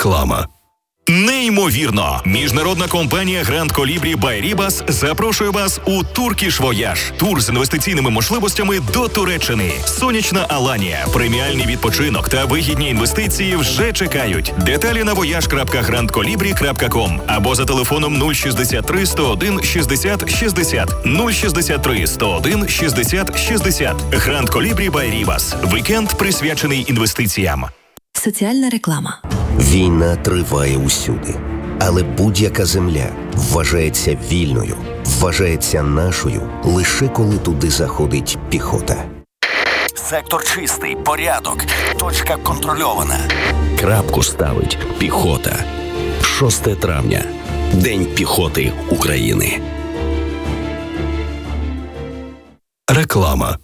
Реклама. Неймовірно! Міжнародна компанія Grand Colibri by Ribas запрошує вас у Turkish Voyage. Тур з інвестиційними можливостями до Туреччини. Сонячна Аланія, преміальний відпочинок та вигідні інвестиції вже чекають. Деталі на voyage.grandcolibri.com або за телефоном 063 101 60 60 063 101 60 60. Grand Colibri by Ribas. Вікенд присвячений інвестиціям. Соціальна реклама. Війна триває усюди, але будь-яка земля вважається вільною, вважається нашою лише коли туди заходить піхота. Сектор чистий, порядок, точка контрольована. Крапку ставить піхота. 6 травня. День піхоти України. Реклама.